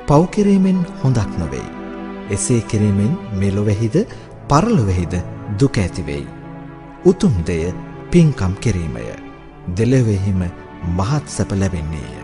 පව් කිරීමෙන් හොඳක් නොවෙයි. එසේ කිරීමෙන් මෙලොවෙහිද පරලොවෙහිද දුක ඇති වෙයි. උතුම් දෙය පින්කම් කිරීමය. දෙලොවෙහිම මහත් සැප ලැබෙන්නේය.